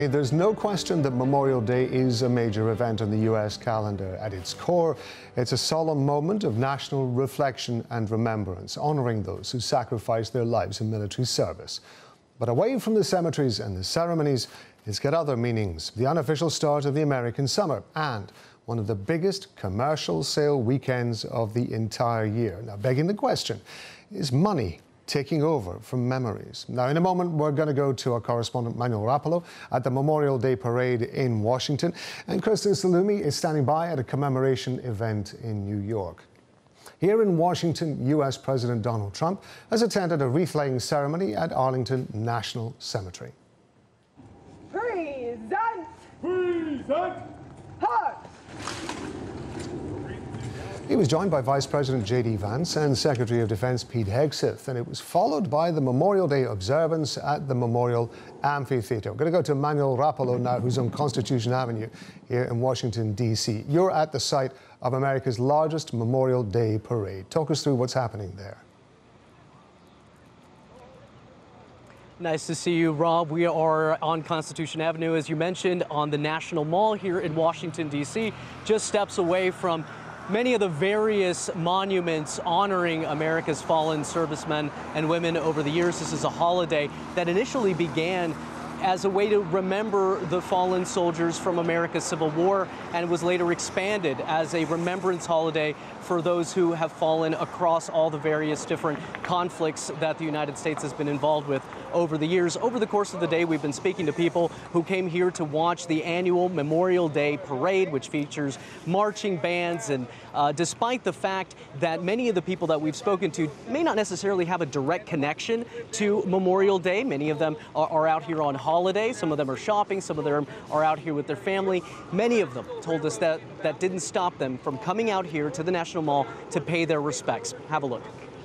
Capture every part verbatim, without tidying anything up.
There's no question that Memorial Day is a major event on the U S calendar. At its core, it's a solemn moment of national reflection and remembrance, honouring those who sacrificed their lives in military service. But away from the cemeteries and the ceremonies, it's got other meanings. The unofficial start of the American summer and one of the biggest commercial sale weekends of the entire year. Now, begging the question, is money taking over from memories? Now, in a moment, we're going to go to our correspondent Manuel Rapolo at the Memorial Day Parade in Washington. And Kristen Salumi is standing by at a commemoration event in New York. Here in Washington, U S President Donald Trump has attended a wreath-laying ceremony at Arlington National Cemetery. Present! Present! Heart! He was joined by Vice President J D Vance and Secretary of Defense Pete Hegseth, and it was followed by the Memorial Day observance at the Memorial Amphitheatre. We're going to go to Manuel Rapolo now, who's on Constitution Avenue here in Washington, D C You're at the site of America's largest Memorial Day parade. Talk us through what's happening there. Nice to see you, Rob. We are on Constitution Avenue, as you mentioned, on the National Mall here in Washington, D C, just steps away from many of the various monuments honoring America's fallen servicemen and women over the years. This is a holiday that initially began as a way to remember the fallen soldiers from America's Civil War, and was later expanded as a remembrance holiday for those who have fallen across all the various different conflicts that the United States has been involved with over the years. Over the course of the day, we've been speaking to people who came here to watch the annual Memorial Day Parade, which features marching bands. And uh, despite the fact that many of the people that we've spoken to may not necessarily have a direct connection to Memorial Day, many of them are, are out here on holiday. Some of them are shopping. Some of them are out here with their family. Many of them told us that that didn't stop them from coming out here to the National Mall to pay their respects. Have a look.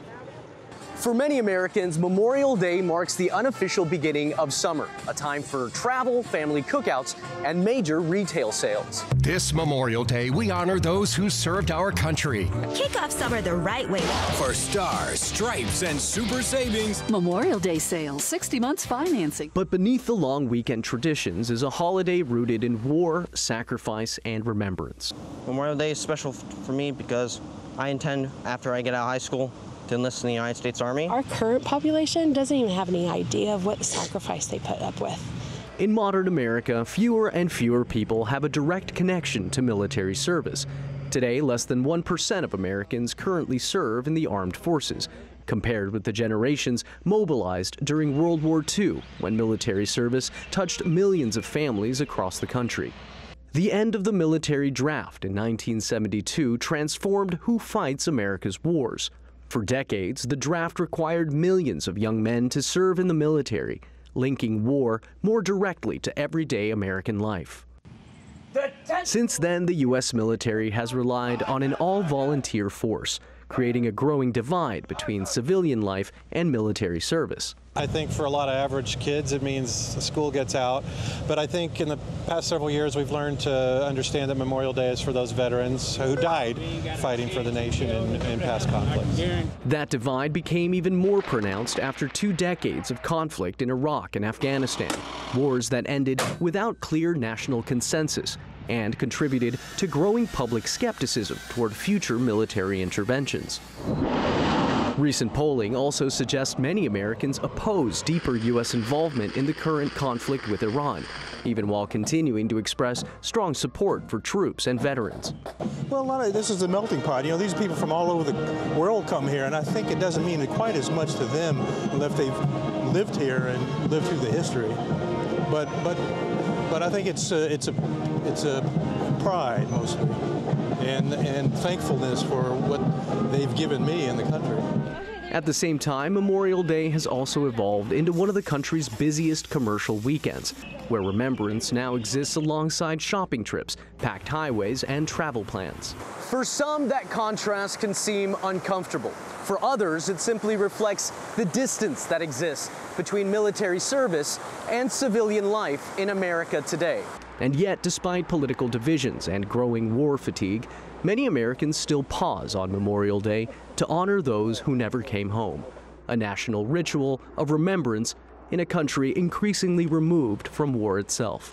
For many Americans, Memorial Day marks the unofficial beginning of summer, a time for travel, family cookouts, and major retail sales. This Memorial Day, we honor those who served our country. Kick off summer the right way. For stars, stripes, and super savings. Memorial Day sales, sixty months financing. But beneath the long weekend traditions is a holiday rooted in war, sacrifice, and remembrance. Memorial Day is special for me because I intend, after I get out of high school, to enlist in the United States Army. Our current population doesn't even have any idea of what sacrifice they put up with. In modern America, fewer and fewer people have a direct connection to military service. Today, less than one percent of Americans currently serve in the armed forces, compared with the generations mobilized during World War Two, when military service touched millions of families across the country. The end of the military draft in nineteen seventy-two transformed who fights America's wars. For decades, the draft required millions of young men to serve in the military, linking war more directly to everyday American life. Since then, the U S military has relied on an all-volunteer force, creating a growing divide between civilian life and military service. I think for a lot of average kids, it means school gets out. But I think in the past several years, we've learned to understand that Memorial Day is for those veterans who died fighting for the nation in, in past conflicts. That divide became even more pronounced after two decades of conflict in Iraq and Afghanistan, wars that ended without clear national consensus and contributed to growing public skepticism toward future military interventions. Recent polling also suggests many Americans oppose deeper U S involvement in the current conflict with Iran, even while continuing to express strong support for troops and veterans. Well, a lot of this is a melting pot. You know, these people from all over the world come here, and I think it doesn't mean quite as much to them unless they've lived here and lived through the history. But, but, but I think it's a, it's a, it's a pride mostly, and and thankfulness for what they've given me in the country. At the same time, Memorial Day has also evolved into one of the country's busiest commercial weekends, where remembrance now exists alongside shopping trips, packed highways, and travel plans. For some, that contrast can seem uncomfortable. For others, it simply reflects the distance that exists between military service and civilian life in America today. And yet, despite political divisions and growing war fatigue, many Americans still pause on Memorial Day to honor those who never came home, a national ritual of remembrance in a country increasingly removed from war itself.